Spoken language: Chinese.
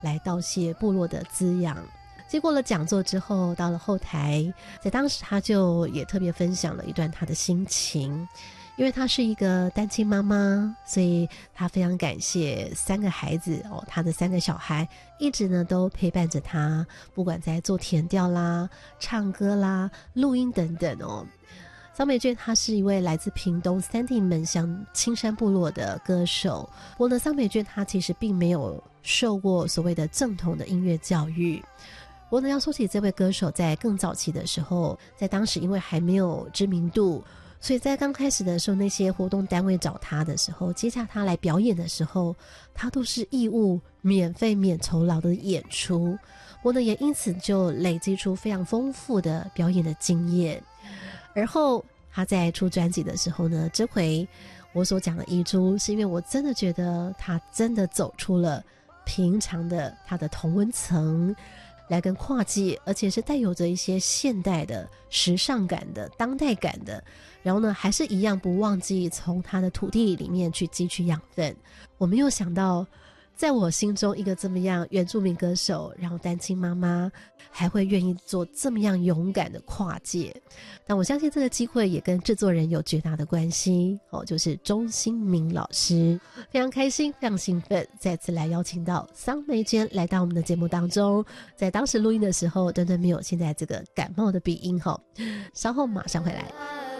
来道谢部落的滋养。经过了讲座之后，到了后台，在当时他就也特别分享了一段他的心情，因为他是一个单亲妈妈，所以他非常感谢3个孩子他的3个小孩一直呢都陪伴着他，不管在做田调啦、唱歌啦、录音等等张美娟她是一位来自屏东三地门乡青山部落的歌手，不过呢，张美娟她其实并没有受过所谓的正统的音乐教育。不过呢，要说起这位歌手，在更早期的时候，在当时因为还没有知名度，所以在刚开始的时候，那些活动单位找他的时候，接洽他来表演的时候，他都是义务免费免酬劳的演出。不过呢，也因此就累积出非常丰富的表演的经验。而后他在出专辑的时候呢，这回我所讲的遗珠，是因为我真的觉得他真的走出了平常的他的同温层，来跟跨界，而且是带有着一些现代的时尚感的当代感的，然后呢还是一样不忘记从他的土地里面去汲取养分。我没有想到在我心中一个这么样原住民歌手，然后单亲妈妈，还会愿意做这么样勇敢的跨界。但我相信这个机会也跟制作人有绝大的关系就是钟兴民老师。非常开心，非常兴奋，再次来邀请到桑梅娟来到我们的节目当中。在当时录音的时候，端端没有现在这个感冒的鼻音稍后马上回来。